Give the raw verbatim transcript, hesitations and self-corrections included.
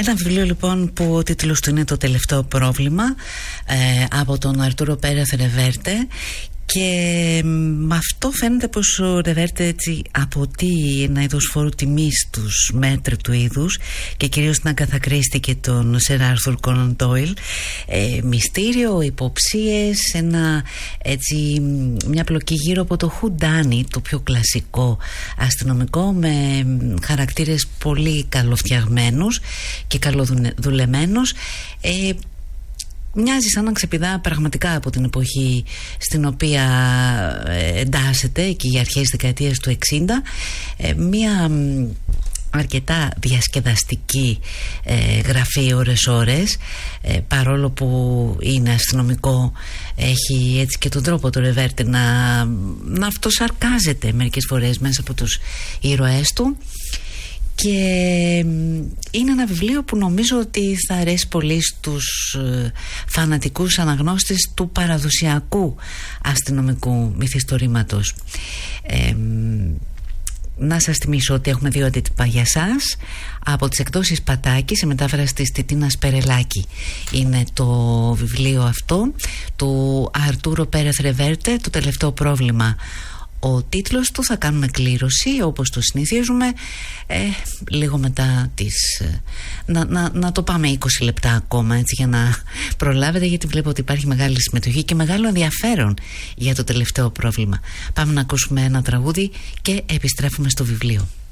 Ένα βιβλίο λοιπόν που ο τίτλος του είναι «Το τελευταίο πρόβλημα», ε, από τον Αρτούρο Πέρεθ Ρεβέρτε. Και με αυτό φαίνεται πως ο Ρεβέρτε έτσι αποτείει ένα είδος φόρου τιμής στους μέτρου του είδους και κυρίως την Αγκάθα Κρίστη και τον Σερ Άρθουρ Κόναν Ντόιλ. ε, Μυστήριο, υποψίες, ένα, έτσι, μια πλοκή γύρω από το Who Done It, το πιο κλασικό αστυνομικό, με χαρακτήρες πολύ καλοφτιαγμένους και καλοδουλεμένους. ε, Μοιάζει σαν να ξεπηδά πραγματικά από την εποχή στην οποία εντάσσεται, και οι αρχές δεκαετίας του εξήντα, μια αρκετά διασκεδαστική ε, γραφή ώρες-ώρες, ε, παρόλο που είναι αστυνομικό, έχει έτσι και τον τρόπο του Ρεβέρτε να, να αυτοσαρκάζεται μερικές φορές μέσα από τους ήρωές του. Και είναι ένα βιβλίο που νομίζω ότι θα αρέσει πολύ στους φανατικούς αναγνώστες του παραδοσιακού αστυνομικού μυθιστορήματος. ε, Να σας θυμίσω ότι έχουμε δύο αντίτυπα για σας από τις εκδόσεις Πατάκη, σε μετάφραση της Τιτίνας Περελάκη. Είναι το βιβλίο αυτό του Αρτούρο Πέρεθ Ρεβέρτε, «Το τελευταίο πρόβλημα». Ο τίτλος του θα κάνουμε κλήρωση, όπως το συνηθίζουμε, ε, λίγο μετά τις... Να, να, να το πάμε είκοσι λεπτά ακόμα, έτσι, για να προλάβετε, γιατί βλέπω ότι υπάρχει μεγάλη συμμετοχή και μεγάλο ενδιαφέρον για το τελευταίο πρόβλημα. Πάμε να ακούσουμε ένα τραγούδι και επιστρέφουμε στο βιβλίο.